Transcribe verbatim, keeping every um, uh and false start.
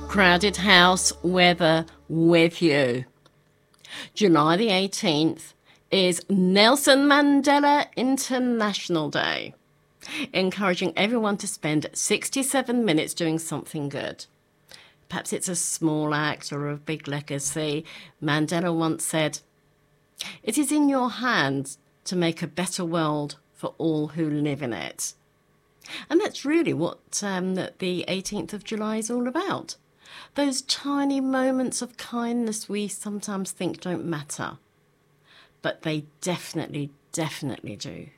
Crowded house weather with you. July the eighteenth is Nelson Mandela International Day, encouraging everyone to spend sixty-seven minutes doing something good. Perhaps it's a small act or a big legacy. Mandela once said, "It is in your hands to make a better world for all who live in it." And that's really what um, the eighteenth of July is all about. Those tiny moments of kindness we sometimes think don't matter. But they definitely, definitely do.